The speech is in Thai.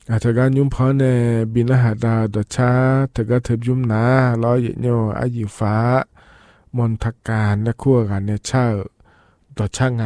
เธอก็ยุ่มพอในบินอาหารดาวดชาเธอก็เธอยุ่มนาล้อเยโยอายุฟ้ามนทการและคั่วกันเนี่ยเช่าดอช่างงา